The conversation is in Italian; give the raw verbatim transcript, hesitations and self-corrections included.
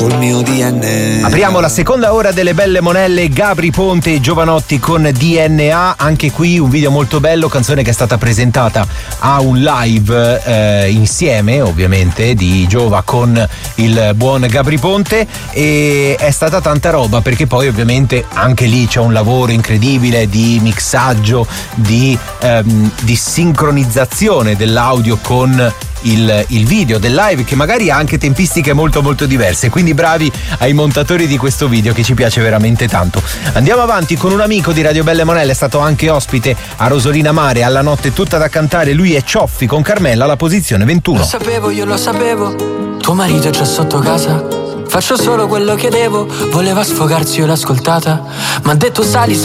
col mio D N A. Apriamo la seconda ora delle belle monelle. Gabry Ponte e Jovanotti con D N A. Anche qui un video molto bello, canzone che è stata presentata a un live eh, insieme ovviamente di Giova con il buon Gabry Ponte, e è stata tanta roba perché poi ovviamente anche lì c'è un lavoro incredibile di mixaggio, di, ehm, di sincronizzazione dell'audio con Il, il video del live, che magari ha anche tempistiche molto molto diverse, quindi bravi ai montatori di questo video che ci piace veramente tanto. Andiamo avanti con un amico di Radio Belle Monelle, è stato anche ospite a Rosolina Mare, alla notte tutta da cantare, lui è Cioffi con Carmella alla posizione ventuno. Lo sapevo, io lo sapevo, tuo marito è già sotto casa, faccio solo quello che devo, voleva sfogarsi, io l'ho ascoltata, m'ha detto sali